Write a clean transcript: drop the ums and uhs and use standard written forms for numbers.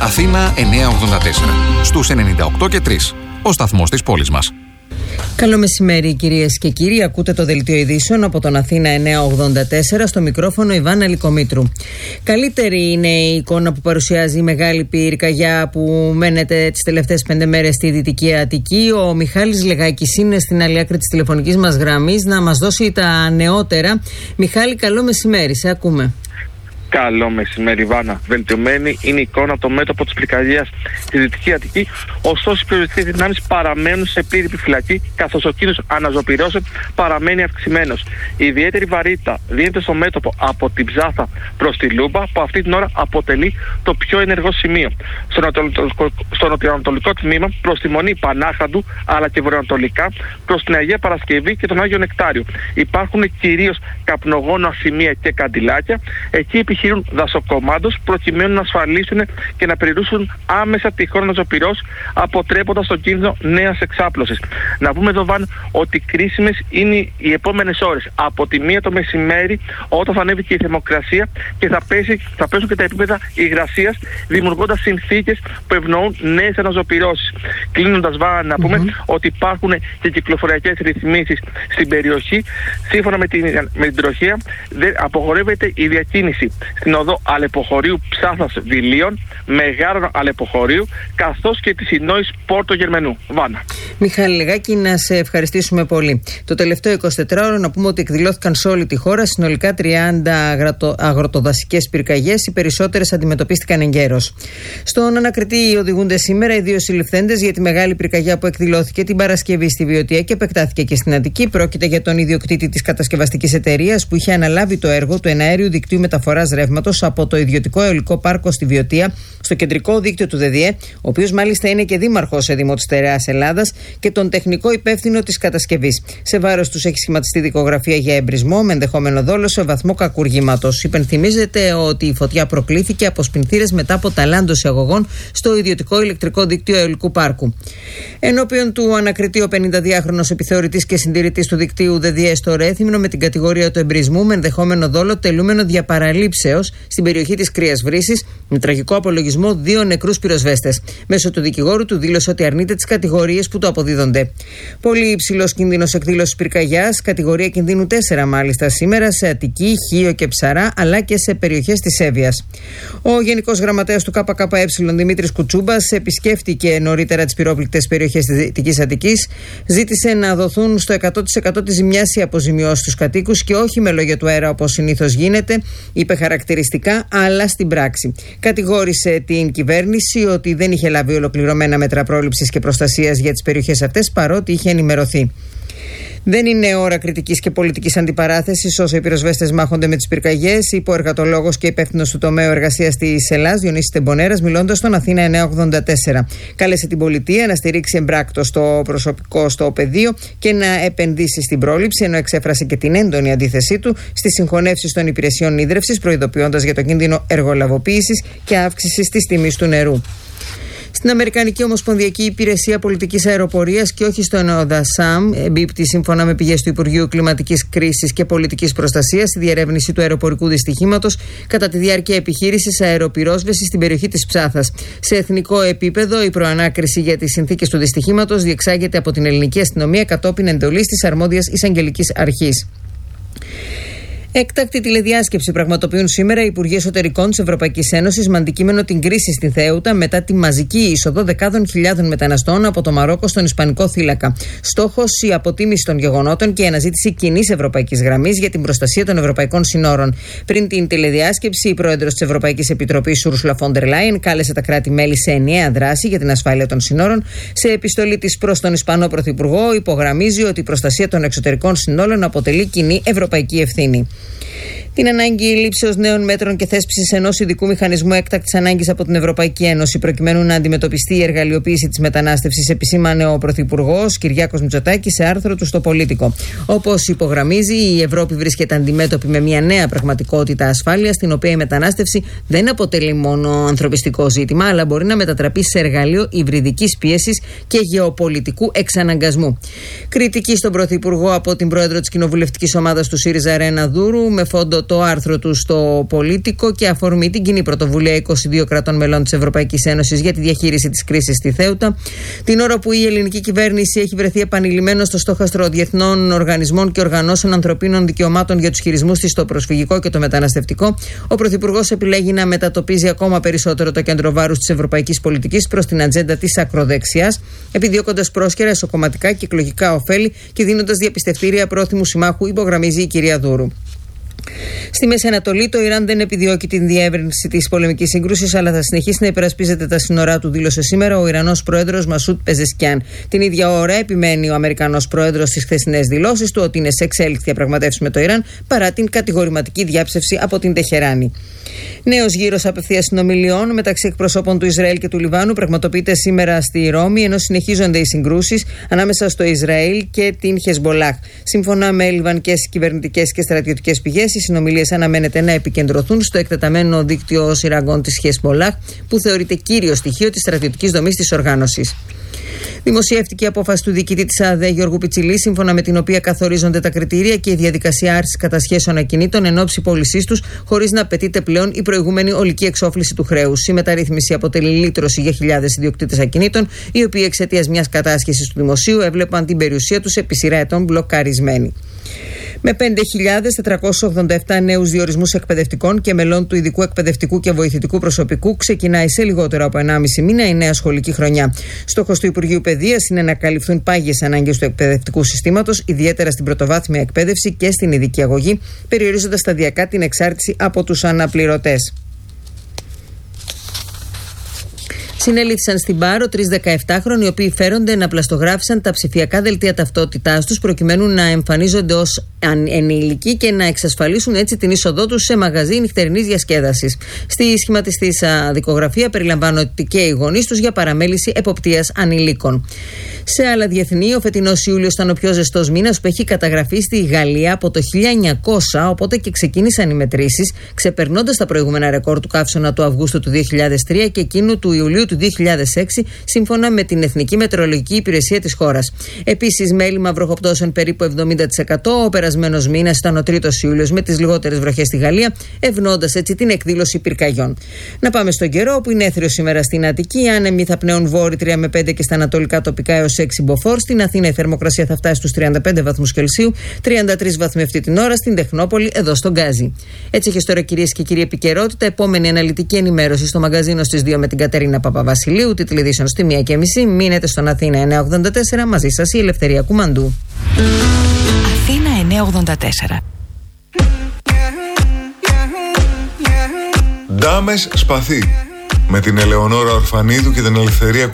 Αθήνα 984. Στους 98 και 3. Ο σταθμός της πόλης μας. Καλό μεσημέρι κυρίες και κύριοι, ακούτε το δελτίο ειδήσεων από τον Αθήνα 984, στο μικρόφωνο Ιβάνα Λικομήτρου. Καλύτερη είναι η εικόνα που παρουσιάζει η μεγάλη πυρκαγιά που μένεται τις τελευταίες 5 μέρες στη Δυτική Αττική. Ο Μιχάλης Λεγάκης είναι στην άλλη άκρη της τηλεφωνικής μας γραμμής να μας δώσει τα νεότερα. Μιχάλη, καλό μεσημέρι, σε ακούμε. Καλό μεσημέρι, Βάνα. Βελτιωμένη είναι η εικόνα από το μέτωπο της πυρκαγιάς στη Δυτική Αττική, ωστόσο οι πυροσβεστικές δυνάμεις παραμένουν σε πλήρη επιφυλακή, καθώς ο κίνδυνος αναζωπυρώσεων παραμένει αυξημένος. Η ιδιαίτερη βαρύτητα δίνεται στο μέτωπο από την Ψάθα προς τη Λούμπα, που αυτή την ώρα αποτελεί το πιο ενεργό σημείο. Στο νοτιοανατολικό τμήμα, προς τη Μονή Πανάχαντου, αλλά και βορειοανατολικά, προς την Αγία Παρασκευή και τον Άγιο Νεκτάριο. Υπάρχουν κυρίως καπνογόνα σημεία και καντιλάκια. Εκεί επιχειρούν δασοκομάντος προκειμένου να ασφαλίσουν και να περιορίσουν άμεσα τυχόν αναζωπυρώσεις, αποτρέποντας τον κίνδυνο νέας εξάπλωσης. Να πούμε εδώ, Βαν, ότι κρίσιμες είναι οι επόμενες ώρες. Από τη 1 το μεσημέρι, όταν θα ανέβει και η θερμοκρασία και θα πέσουν και τα επίπεδα υγρασίας, δημιουργώντας συνθήκες που ευνοούν νέες αναζωπυρώσεις. Κλείνοντας, Βαν, να πούμε ότι υπάρχουν και κυκλοφοριακές ρυθμίσεις στην περιοχή. Σύμφωνα με την τροχέα, απογορεύεται η διακίνηση στην οδό Αλεποχωρίου Ψάθας Βιλίων, Μεγάλων Αλεποχωρίου, καθώς και τη συνόης Πόρτο Γερμενού. Βάνα. Μιχάλη Λεγάκη, να σε ευχαριστήσουμε πολύ. Το τελευταίο 24ωρο να πούμε ότι εκδηλώθηκαν σε όλη τη χώρα συνολικά 30 αγροτοδασικές πυρκαγιές, οι περισσότερες αντιμετωπίστηκαν εγκαίρως. Στον ανακριτή οδηγούνται σήμερα οι 2 συλληφθέντες για τη μεγάλη πυρκαγιά που εκδηλώθηκε την Παρασκευή στη Βιωτία και επεκτάθηκε και στην Αττική. Πρόκειται για τον ιδιοκτήτη της κατασκευαστικής εταιρείας που είχε αναλάβει το έργο του εναέριου δικτύου μεταφοράς ρεύματος από το ιδιωτικό αιωλικό πάρκο στη Βιωτία στο κεντρικό δίκτυο του ΔΔΕ, ο οποίος μάλιστα είναι και δήμαρχος σε Δήμο της Στερεάς Ελλάδας, και τον τεχνικό υπεύθυνο της κατασκευής. Σε βάρος τους έχει σχηματιστεί δικογραφία για εμπρισμό με ενδεχόμενο δόλο σε βαθμό κακουργήματος. Υπενθυμίζεται ότι η φωτιά προκλήθηκε από σπινθήρες μετά από ταλάντωση αγωγών στο ιδιωτικό ηλεκτρικό δίκτυο αιωλικού πάρκου. Ενώπιον του ανακριτή ο 52χρονος επιθεωρητής και συντηρητής του δικτύου ΔΔΕ στο Ρέθυμνο με την κατηγορία του εμπρισμού με ενδεχόμενο δόλο τελούμενο διαπαραλήψεως στην περιοχή της Κρύας Βρύσης, με τραγικό απολογισμό 2 νεκρούς πυροσβέστες. Μέσω του δικηγόρου του δήλωσε ότι αρνείται τις κατηγορίες που του αποδίδονται. Πολύ υψηλός κίνδυνος εκδήλωσης πυρκαγιάς, κατηγορία κινδύνου 4 μάλιστα σήμερα σε Αττική, Χίο και Ψαρά, αλλά και σε περιοχές της Εύβοιας. Ο Γενικός Γραμματέας του ΚΚΕ Δημήτρης Κουτσούμπας επισκέφτηκε νωρίτερα τις πυρόπληκτες περιοχές της Δυτικής Αττικής. Ζήτησε να δοθούν στο 100% της ζημιάς οι αποζημιώσεις στους κατοίκους και όχι με λόγια του αέρα όπως συνήθως γίνεται, είπε χαρακτηριστικά, αλλά στην πράξη. Κατηγόρησε την κυβέρνηση ότι δεν είχε λάβει ολοκληρωμένα μέτρα πρόληψης και προστασίας για τις περιοχές αυτές, παρότι είχε ενημερωθεί. Δεν είναι ώρα κριτικής και πολιτικής αντιπαράθεσης όσο οι πυροσβέστες μάχονται με τις πυρκαγιές, είπε ο εργατολόγος και υπεύθυνος του τομέα εργασίας της Ελλάδας, Διονύσης Τεμπονέρας, μιλώντας στον Αθήνα 984. Κάλεσε την πολιτεία να στηρίξει εμπράκτος το προσωπικό στο πεδίο και να επενδύσει στην πρόληψη, ενώ εξέφρασε και την έντονη αντίθεσή του στις συγχωνεύσεις των υπηρεσιών ίδρευσης, προειδοποιώντας για το κίνδυνο εργολαβοποίησης και αύξησης της τιμής του νερού. Στην Αμερικανική Ομοσπονδιακή Υπηρεσία Πολιτικής Αεροπορίας και όχι στον ΟΔΑΣΑΜ εμπίπτει, σύμφωνα με πηγές του Υπουργείου Κλιματικής Κρίσης και Πολιτικής Προστασίας, η διερεύνηση του αεροπορικού δυστυχήματος κατά τη διάρκεια επιχείρησης αεροπυρόσβεσης στην περιοχή της Ψάθας. Σε εθνικό επίπεδο, η προανάκριση για τις συνθήκες του δυστυχήματος διεξάγεται από την ελληνική αστυνομία κατόπιν εντολής της αρμόδιας εισαγγελικής αρχής. Έκτακτη τηλεδιάσκεψη πραγματοποιούν σήμερα οι Υπουργοί Εσωτερικών της Ευρωπαϊκής Ένωσης με αντικείμενο την κρίση στη Θέουτα μετά τη μαζική είσοδο δεκάδων χιλιάδων μεταναστών από το Μαρόκο στον Ισπανικό θύλακα. Στόχος η αποτίμηση των γεγονότων και η αναζήτηση κοινής ευρωπαϊκής γραμμής για την προστασία των ευρωπαϊκών συνόρων. Πριν την τηλεδιάσκεψη, η πρόεδρος της Ευρωπαϊκής Επιτροπής, Ursula von der Leyen, κάλεσε τα κράτη-μέλη σε ενιαία δράση για την ασφάλεια των συνόρων. Σε επιστολή της προς τον Ισπανό Πρωθυπουργό, υπογραμμίζει ότι η προστασία των εξωτερικών συνόρων αποτελεί κοινή ευρωπαϊκή ευθύνη. Την ανάγκη λήψεως νέων μέτρων και θέσπισης ενός ειδικού μηχανισμού έκτακτης ανάγκης από την Ευρωπαϊκή Ένωση προκειμένου να αντιμετωπιστεί η εργαλειοποίηση της μετανάστευσης, επισήμανε ο Πρωθυπουργός Κυριάκος Μητσοτάκης σε άρθρο του στο Πολίτικο. Όπως υπογραμμίζει, η Ευρώπη βρίσκεται αντιμέτωπη με μια νέα πραγματικότητα ασφάλειας, στην οποία η μετανάστευση δεν αποτελεί μόνο ανθρωπιστικό ζήτημα, αλλά μπορεί να μετατραπεί σε εργαλείο υβριδικής πίεσης και γεωπολιτικού εξαναγκασμού. Κριτική στον Πρωθυπουργό από την πρόεδρο της κοινοβουλευτικής ομάδας του ΣΥΡΙΖΑ, Ρένα Δούρου, με φόντο το άρθρο του στο Πολίτικο και αφορμή την κοινή πρωτοβουλία 22 κρατών μελών της Ευρωπαϊκής Ένωσης για τη διαχείριση της κρίσης στη Θέουτα. Την ώρα που η ελληνική κυβέρνηση έχει βρεθεί επανειλημμένο στο στόχαστρο διεθνών οργανισμών και οργανώσεων ανθρωπίνων δικαιωμάτων για τους χειρισμούς της στο προσφυγικό και το μεταναστευτικό, ο Πρωθυπουργός επιλέγει να μετατοπίζει ακόμα περισσότερο το κέντρο βάρους της ευρωπαϊκής πολιτικής προς την ατζέντα της ακροδεξιάς, επιδιώκοντας πρόσχερα εσωκομματικά και εκλογικά ωφέλη και δίνοντας διαπιστευτήρια πρόθυμου συμμάχου, υπογραμμίζει η κυρία Δούρου. Στη Μέση Ανατολή, το Ιράν δεν επιδιώκει την διεύρυνση της πολεμικής σύγκρουσης, αλλά θα συνεχίσει να υπερασπίζεται τα σύνορά του, δήλωσε σήμερα ο Ιρανός πρόεδρος Μασούντ Πεζεσκιάν. Την ίδια ώρα, επιμένει ο Αμερικανός πρόεδρος στις χθεσινές δηλώσεις του ότι είναι σε εξέλιξη διαπραγματεύσεις με το Ιράν, παρά την κατηγορηματική διάψευση από την Τεχεράνη. Νέος γύρος απευθείας συνομιλιών μεταξύ εκπροσώπων του Ισραήλ και του Λιβάνου πραγματοποιείται σήμερα στη Ρώμη, ενώ συνεχίζονται οι συγκρούσεις ανάμεσα στο Ισραήλ και την Χεσμπολάχ. Σύμφωνα με λιβανικές κυβερνητικές και στρατιωτικές πηγές, οι συνομιλίες αναμένεται να επικεντρωθούν στο εκτεταμένο δίκτυο σειραγών της Χεσμπολάχ, που θεωρείται κύριο στοιχείο της στρατιωτικής δομής της οργάνωσης. Δημοσιεύτηκε η απόφαση του διοικητή της ΑΔΕ Γιώργου Πιτσιλή, σύμφωνα με την οποία καθορίζονται τα κριτήρια και η διαδικασία άρσης κατασχέσεων ακινήτων εν ώψη πώλησής τους, χωρίς να απαιτείται πλέον η προηγούμενη ολική εξόφληση του χρέους. Η μεταρρύθμιση αποτελεί λύτρωση για χιλιάδες ιδιοκτήτες ακινήτων, οι οποίοι εξαιτίας μιας κατάσχεσης του δημοσίου έβλεπαν την περιουσία τους επί σειρά ετών μπλοκαρισμένη. Με 5.487 νέους διορισμούς εκπαιδευτικών και μελών του ειδικού εκπαιδευτικού και βοηθητικού προσωπικού ξεκινάει σε λιγότερο από 1,5 μήνα η νέα σχολική χρονιά. Στόχος του Υπουργείου Παιδείας είναι να καλυφθούν πάγιες ανάγκες του εκπαιδευτικού συστήματος, ιδιαίτερα στην πρωτοβάθμια εκπαίδευση και στην ειδική αγωγή, περιορίζοντας σταδιακά την εξάρτηση από τους αναπληρωτές. Συνελήφθησαν στην Πάρο 3 17χρονοι, οι οποίοι φέρονται να πλαστογράφησαν τα ψηφιακά δελτία ταυτότητάς τους προκειμένου να εμφανίζονται ως ενήλικοι και να εξασφαλίσουν έτσι την είσοδό τους σε μαγαζί νυχτερινής διασκέδασης. Στη σχηματιστήσα δικογραφία περιλαμβάνονται και οι γονείς τους για παραμέληση εποπτείας ανηλίκων. Σε άλλα διεθνή, ο φετινός Ιούλιος ήταν ο πιο ζεστός μήνας που έχει καταγραφεί στη Γαλλία από το 1900, οπότε και ξεκίνησαν οι μετρήσεις, ξεπερνώντας τα προηγούμενα ρεκόρ του καύσωνα του Αυγούστου του 2003 και εκείνου του Ιουλίου του 2006, σύμφωνα με την Εθνική Μετεωρολογική Υπηρεσία της χώρας. Επίσης, με έλλειμμα βροχοπτώσεων περίπου 70%, ο περασμένος μήνας ήταν ο τρίτος Ιούλιος με τις λιγότερες βροχές στη Γαλλία, ευνοώντας έτσι την εκδήλωση πυρκαγιών. Να πάμε στον καιρό, που είναι έθριος σήμερα στην Αττική. Άνεμοι θα πνέουν βόρει 3 με 5 και στα ανατολικά τοπικά έως 6 μποφόρ. Στην Αθήνα η θερμοκρασία θα φτάσει στους 35 βαθμούς Κελσίου, 33 βαθμοί αυτή την ώρα στην Τεχνόπολη, εδώ στον Γκάζι. Έτσι και τώρα, κυρίες και κύριοι, επικαιρότητα. Επόμενη αναλυτική ενημέρωση στο μαγκαζίνο στις 2 με την Κατερίνα Παπαβασιλείου. Τίτλοι ειδήσεων στη 1:30. Μείνετε στον Αθήνα 984. Μαζί σας η Ελευθερία Κουμαντού. Αθήνα 984. Ντάμες Σπαθί, με την Ελεονόρα Ορφανίδου και την Ελευθερία Κουμαντού.